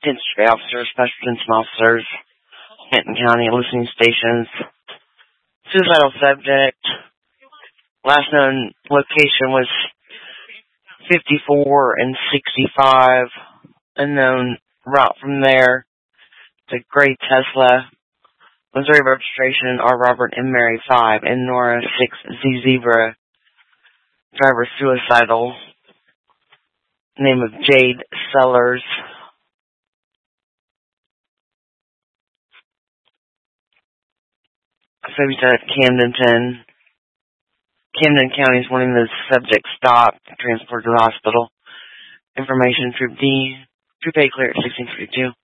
Dentistry officers, special attention officers, Canton County listening stations. Suicidal subject. Last known location was 54 and 65. Unknown route from there to Gray Tesla. Missouri registration R. Robert M. Mary 5 and Nora 6 Z Zebra. Driver suicidal. Name of Jade Sellers. Subject at Camdenton. Camden County is wanting the subject stopped, transported to the hospital. Information, Troop D. Troop A clear at 1652.